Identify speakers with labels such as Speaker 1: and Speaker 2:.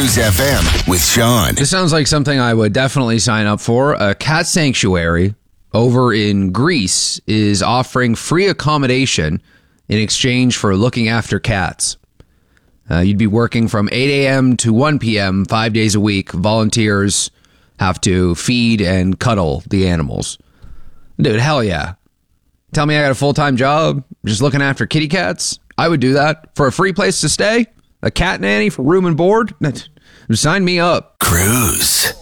Speaker 1: Cruise FM with Sean.
Speaker 2: This sounds like something I would definitely sign up for. A cat sanctuary over in Greece is offering free accommodation in exchange for looking after cats. You'd be working from 8 a.m. to 1 p.m. 5 days a week. Volunteers have to feed and cuddle the animals. Dude, hell yeah. Tell me I got a full-time job just looking after kitty cats? I would do that. For a free place to stay? A cat nanny for room and board? Sign me up.
Speaker 1: Cruise.